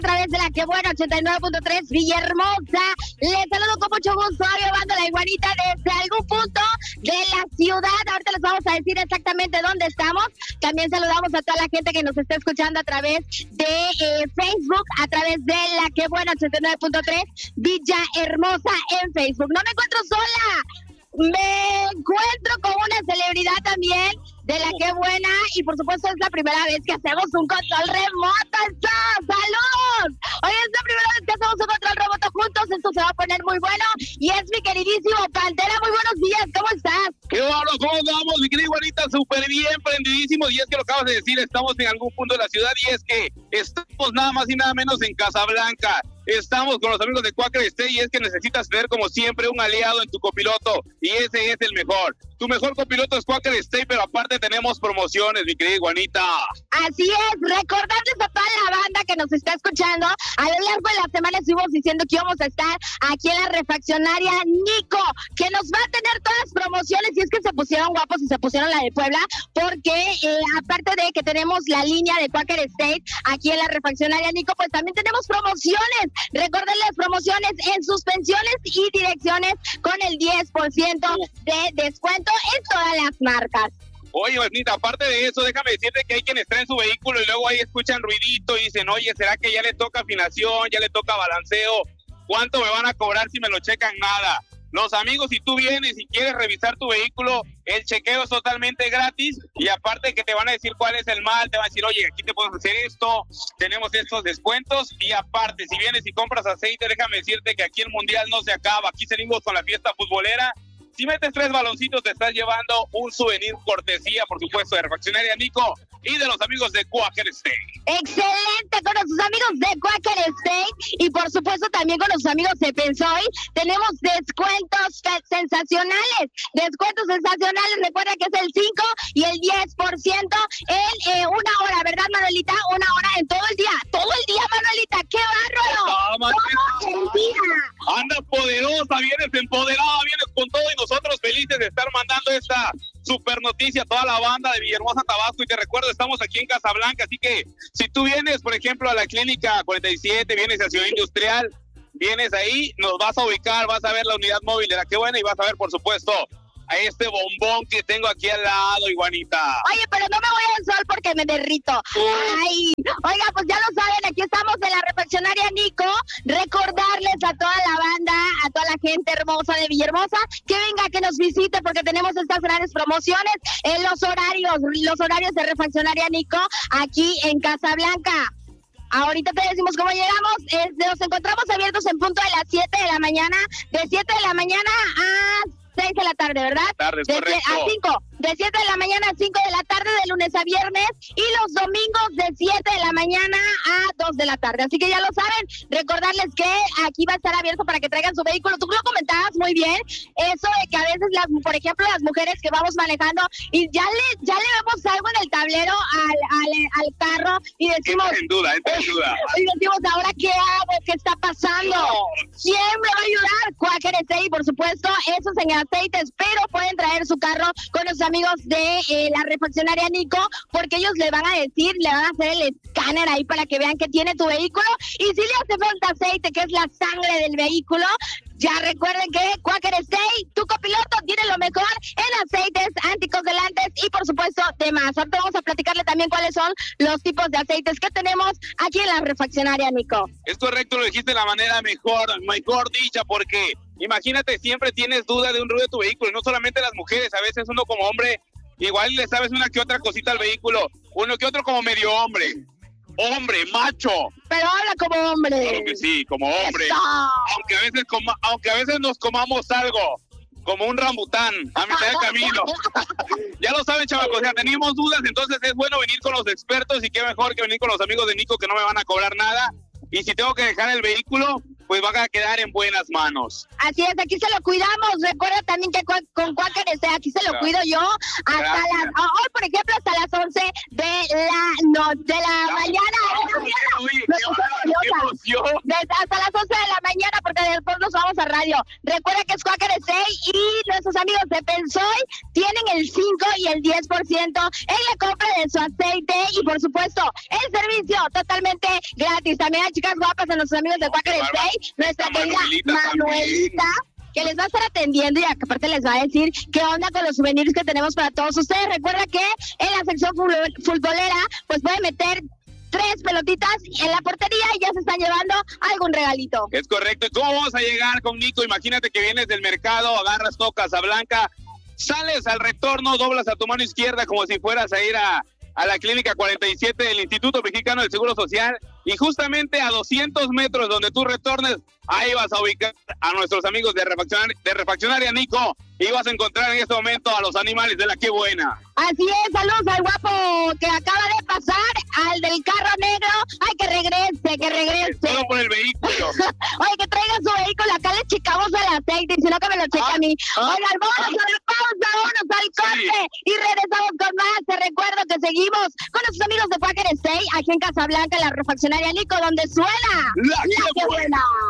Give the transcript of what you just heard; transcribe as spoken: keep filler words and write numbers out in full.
A través de la que buena ochenta y nueve punto tres Villahermosa. Les saludo con mucho gusto a llevando la iguanita desde algún punto de la ciudad. Ahorita les vamos a decir exactamente dónde estamos. También saludamos a toda la gente que nos está escuchando a través de eh, Facebook, a través de la que buena ochenta y nueve punto tres Villahermosa en Facebook. No me encuentro sola. Me encuentro con una celebridad también de la que buena, y por supuesto es la primera vez que hacemos un control remoto. ¡Saludos! Hoy es la primera vez que hacemos un control remoto juntos. Esto se va a poner muy bueno y es mi queridísimo Pantera. Muy buenos días, ¿cómo estás? ¡Qué bueno! ¿Cómo andamos, mi querida iguanita? Súper bien, prendidísimo. Y es que lo acabas de decir, estamos en algún punto de la ciudad y es que estamos nada más y nada menos en Casablanca. Estamos con los amigos de Quaker State y es que necesitas tener como siempre un aliado en tu copiloto y ese es el mejor. Tu mejor copiloto es Quaker State, pero aparte tenemos promociones, mi querida iguanita. Así es, recordarles a toda la banda que nos está escuchando, a lo largo de la semana estuvimos diciendo que íbamos a estar aquí en la refaccionaria Nico, que nos va a tener todas las promociones, y es que se pusieron guapos y se pusieron la de Puebla, porque eh, aparte de que tenemos la línea de Quaker State aquí en la refaccionaria Nico, pues también tenemos promociones. Recuerden las promociones en suspensiones y direcciones con el diez por ciento de descuento en todas las marcas. Oye, Bernita, aparte de eso, déjame decirte que hay quienes traen su vehículo y luego ahí escuchan ruidito y dicen, oye, ¿será que ya le toca afinación, ya le toca balanceo? ¿Cuánto me van a cobrar si me lo checan? Nada. Los amigos, si tú vienes y quieres revisar tu vehículo, el chequeo es totalmente gratis y aparte que te van a decir cuál es el mal, te van a decir, oye, aquí te podemos hacer esto, tenemos estos descuentos y aparte, si vienes y compras aceite, déjame decirte que aquí el mundial no se acaba, aquí seguimos con la fiesta futbolera. Si metes tres baloncitos, te estás llevando un souvenir cortesía, por supuesto, de Refaccionaria Nico y de los amigos de Quaker State. Excelente, con nuestros amigos de Quaker State y por supuesto también con los amigos de Pensoy. Tenemos descuentos sensacionales, descuentos sensacionales. Recuerda que es el cinco y el diez por ciento en eh, una hora, ¿verdad, Manuelita? Una hora en todo el día, todo el día, Manuelita, ¡qué bárbaro! No, todo el día. Andas poderosa, vienes empoderada, vienes con todo y nosotros felices de estar mandando esta super noticia a toda la banda de Villahermosa, Tabasco. Y te recuerdo, estamos aquí en Casablanca, así que si tú vienes, por ejemplo, a la Clínica cuarenta y siete, vienes a Ciudad Industrial, vienes ahí, nos vas a ubicar, vas a ver la unidad móvil de la que buena y vas a ver, por supuesto, a este bombón que tengo aquí al lado, iguanita. Oye, pero no me voy al sol porque me derrito. Uh. Ay, oiga, pues ya lo saben, aquí estamos en la refaccionaria Nico. Recordarles a toda la banda, a toda la gente hermosa de Villahermosa, que venga, que nos visite porque tenemos estas grandes promociones en los horarios, los horarios de refaccionaria Nico aquí en Casablanca. Ahorita te decimos cómo llegamos. Es, nos encontramos abiertos en punto de las siete de la mañana, de siete de la mañana a seis de la tarde, ¿verdad? Tarde, de correcto. A cinco, de siete de la mañana a cinco de la tarde, de lunes a viernes, y los domingos de siete de la mañana a dos de la tarde. Así que ya lo saben, recordarles que aquí va a estar abierto para que traigan su vehículo. Tú lo comentabas muy bien, eso de que a veces, las, por ejemplo, las mujeres que vamos manejando y ya le ya le vemos algo en el tablero al, al, al carro y decimos... Entra en duda, entra en duda. Y decimos, ¿ahora qué hago? ¿Qué está pasando? No. ¿Quién me va a ayudar? Quaker State, por supuesto, esos en aceites, pero pueden traer su carro con los amigos de eh, la refaccionaria Nico, porque ellos le van a decir, le van a hacer el escáner ahí para que vean que tiene tu vehículo, y si le hace falta aceite, que es la sangre del vehículo, ya recuerden que Quaker State, tu copiloto, tiene lo mejor en aceites, anticongelantes y por supuesto demás. Ahora vamos a platicarle también cuáles son los tipos de aceites que tenemos aquí en la refaccionaria Nico. Es correcto, lo dijiste de la manera mejor, mejor dicha, porque imagínate, siempre tienes duda de un ruido de tu vehículo, y no solamente las mujeres, a veces uno como hombre, igual le sabes una que otra cosita al vehículo, uno que otro como medio hombre. Hombre, macho. Pero habla como hombre. Claro que sí, como hombre. ¡Eso! Aunque a veces coma, aunque a veces nos comamos algo, como un rambután, a mitad de camino. Ya lo saben, chavacos, o sea, teníamos dudas, entonces es bueno venir con los expertos y qué mejor que venir con los amigos de Nico que no me van a cobrar nada. Y si tengo que dejar el vehículo, pues van a quedar en buenas manos. Así es, aquí se lo cuidamos. Recuerda también que con, con Quaker State aquí se lo claro. cuido yo hasta Gracias. las, hoy por ejemplo hasta las once de la no, de la no, mañana. No, no, oye, qué, qué emoción. Desde hasta las once de la mañana, porque después nos vamos a radio. Recuerda que es Quaker Stay y nuestros amigos de Pensoy tienen el cinco y el diez por ciento en la compra de su aceite y por supuesto el servicio totalmente gratis. También hay chicas guapas a nuestros amigos de Quaker Stay, nuestra querida Manuelita, que les va a estar atendiendo y aparte les va a decir qué onda con los souvenirs que tenemos para todos ustedes. Recuerda que en la sección futbolera pues pueden meter tres pelotitas en la portería y ya se están llevando algún regalito. Es correcto. ¿Y cómo vamos a llegar con Nico? Imagínate que vienes del mercado, agarras todo Casablanca, sales al retorno, doblas a tu mano izquierda como si fueras a ir a, a la clínica cuarenta y siete del Instituto Mexicano del Seguro Social y justamente a doscientos metros donde tú retornes, ahí vas a ubicar a nuestros amigos de, refaccionar, de Refaccionaria Nico y vas a encontrar en este momento a los animales de la Qué Buena. Así es, saludos al guapo que acaba de pasar, al del carro negro. Ay, que regrese, que regrese. Todo por el vehículo. Oye, que traiga su vehículo, acá le checamos el aceite, y si no que me lo cheque ah, a mí. Ah, Oigan, vámonos ah, a la pausa, vámonos al corte sí. y regresamos con más. Te recuerdo que seguimos con nuestros amigos de Quaker Stay, aquí en Casablanca, la Refaccionaria Nico, donde suena la, la Qué Buena. buena.